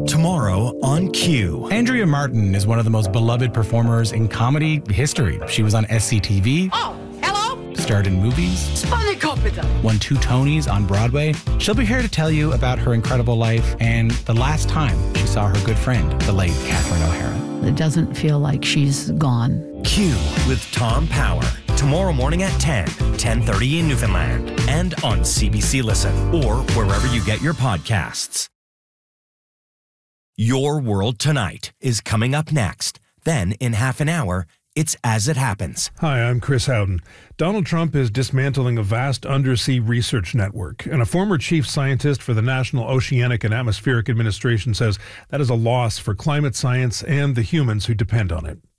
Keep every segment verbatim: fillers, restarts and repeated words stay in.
Tomorrow on Q. Andrea Martin is one of the most beloved performers in comedy history. She was on S C T V. Oh, hello? Starred in movies. Spanakopita. Won two Tonys on Broadway. She'll be here to tell you about her incredible life and the last time she saw her good friend, the late Catherine O'Hara. It doesn't feel like she's gone. Q with Tom Power. Tomorrow morning at ten, ten thirty in Newfoundland. And on C B C Listen or wherever you get your podcasts. Your World Tonight is coming up next. Then, in half an hour, it's As It Happens. Hi, I'm Chris Howden. Donald Trump is dismantling a vast undersea research network, and a former chief scientist for the National Oceanic and Atmospheric Administration says that is a loss for climate science and the humans who depend on it.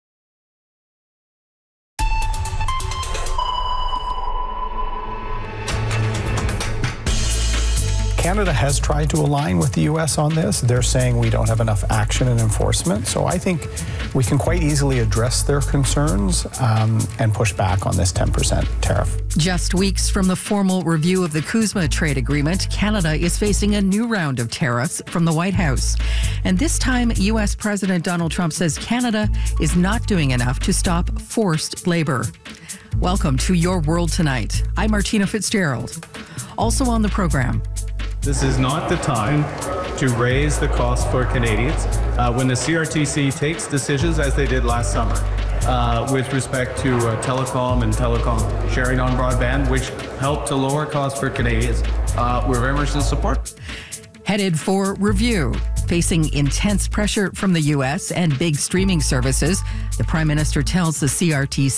Canada has tried to align with the U S on this. They're saying we don't have enough action and enforcement. So I think we can quite easily address their concerns um, and push back on this ten percent tariff. Just weeks from the formal review of the CUSMA trade agreement, Canada is facing a new round of tariffs from the White House. And this time, U S President Donald Trump says Canada is not doing enough to stop forced labor. Welcome to Your World Tonight. I'm Martina Fitzgerald. Also on the program, this is not the time to raise the cost for Canadians uh, when the C R T C takes decisions, as they did last summer, uh, with respect to uh, telecom and telecom sharing on broadband, which helped to lower costs for Canadians. Uh, we're very much in support. Headed for review. Facing intense pressure from the U S and big streaming services, the Prime Minister tells the C R T C